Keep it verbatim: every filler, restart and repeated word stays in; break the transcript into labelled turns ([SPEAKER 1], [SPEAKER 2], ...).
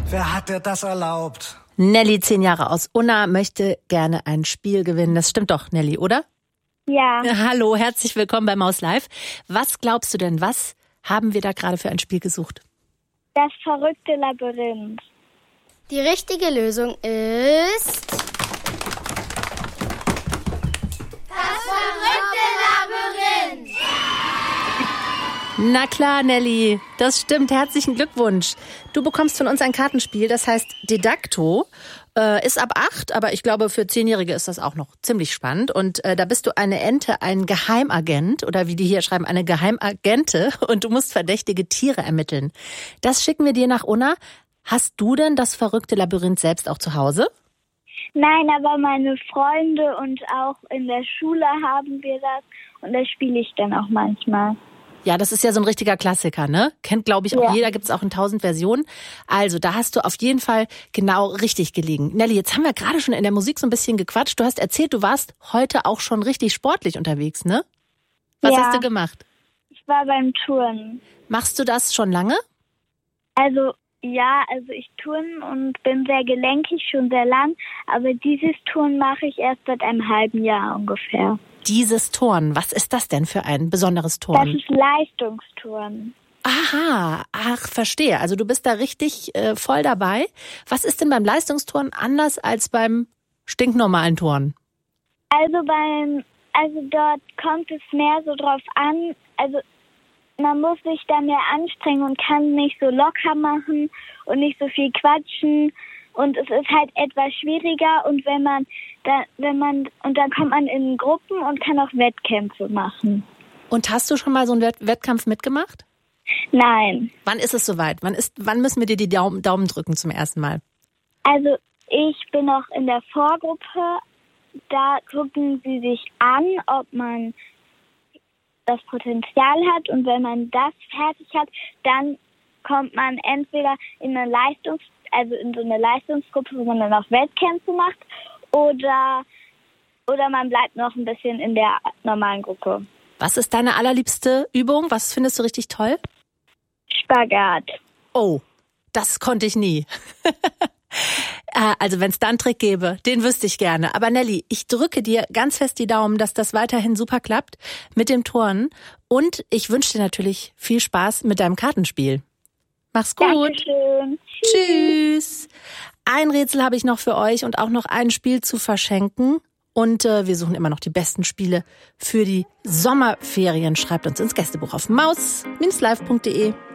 [SPEAKER 1] Wer hat dir das erlaubt?
[SPEAKER 2] Nelly, zehn Jahre aus Unna, möchte gerne ein Spiel gewinnen. Das stimmt doch, Nelly, oder?
[SPEAKER 3] Ja.
[SPEAKER 2] Hallo, herzlich willkommen bei Maus Live. Was glaubst du denn, was haben wir da gerade für ein Spiel gesucht?
[SPEAKER 3] Das verrückte Labyrinth.
[SPEAKER 4] Die richtige Lösung ist...
[SPEAKER 5] Das verrückte Labyrinth!
[SPEAKER 2] Na klar, Nelly, das stimmt. Herzlichen Glückwunsch. Du bekommst von uns ein Kartenspiel, das heißt Dedacto. Äh, ist ab acht, aber ich glaube, für Zehnjährige ist das auch noch ziemlich spannend. Und äh, da bist du eine Ente, ein Geheimagent oder wie die hier schreiben, eine Geheimagente und du musst verdächtige Tiere ermitteln. Das schicken wir dir nach Unna. Hast du denn das verrückte Labyrinth selbst auch zu Hause?
[SPEAKER 3] Nein, aber meine Freunde und auch in der Schule haben wir das und das spiele ich dann auch manchmal.
[SPEAKER 2] Ja, das ist ja so ein richtiger Klassiker, ne? Kennt, glaube ich, auch
[SPEAKER 3] ja.
[SPEAKER 2] jeder, gibt's auch in tausend Versionen. Also, da hast du auf jeden Fall genau richtig gelegen. Nelly, jetzt haben wir gerade schon in der Musik so ein bisschen gequatscht. Du hast erzählt, du warst heute auch schon richtig sportlich unterwegs, ne? Was
[SPEAKER 3] ja.
[SPEAKER 2] hast du gemacht?
[SPEAKER 3] Ich war beim Turnen.
[SPEAKER 2] Machst du das schon lange?
[SPEAKER 3] Also, ja, also ich turne und bin sehr gelenkig, schon sehr lang. Aber dieses Turnen mache ich erst seit einem halben Jahr ungefähr.
[SPEAKER 2] Dieses Turnen, was ist das denn für ein besonderes Turnen?
[SPEAKER 3] Das ist Leistungsturnen.
[SPEAKER 2] Aha, ach, verstehe. Also du bist da richtig äh, voll dabei. Was ist denn beim Leistungsturnen anders als beim stinknormalen Turnen?
[SPEAKER 3] Also beim, also dort kommt es mehr so drauf an, also man muss sich da mehr anstrengen und kann nicht so locker machen und nicht so viel quatschen. Und es ist halt etwas schwieriger und wenn man da, wenn man und dann kommt man in Gruppen und kann auch Wettkämpfe machen.
[SPEAKER 2] Und hast du schon mal so einen Wett- Wettkampf mitgemacht?
[SPEAKER 3] Nein.
[SPEAKER 2] Wann ist es soweit? Wann ist, wann müssen wir dir die Daumen, Daumen drücken zum ersten Mal?
[SPEAKER 3] Also ich bin noch in der Vorgruppe. Da gucken sie sich an, ob man das Potenzial hat und wenn man das fertig hat, dann kommt man entweder in eine Leistungs also in so eine Leistungsgruppe, wo man dann auch Wettkämpfe macht, oder, oder man bleibt noch ein bisschen in der normalen Gruppe.
[SPEAKER 2] Was ist deine allerliebste Übung? Was findest du richtig toll?
[SPEAKER 3] Spagat.
[SPEAKER 2] Oh, das konnte ich nie. Also wenn es da einen Trick gäbe, den wüsste ich gerne. Aber Nelly, ich drücke dir ganz fest die Daumen, dass das weiterhin super klappt mit dem Turnen. Und ich wünsche dir natürlich viel Spaß mit deinem Kartenspiel. Mach's gut.
[SPEAKER 3] Dankeschön.
[SPEAKER 2] Tschüss. Ein Rätsel habe ich noch für euch und auch noch ein Spiel zu verschenken. Und äh, wir suchen immer noch die besten Spiele für die Sommerferien. Schreibt uns ins Gästebuch auf maus Bindestrich live punkt de.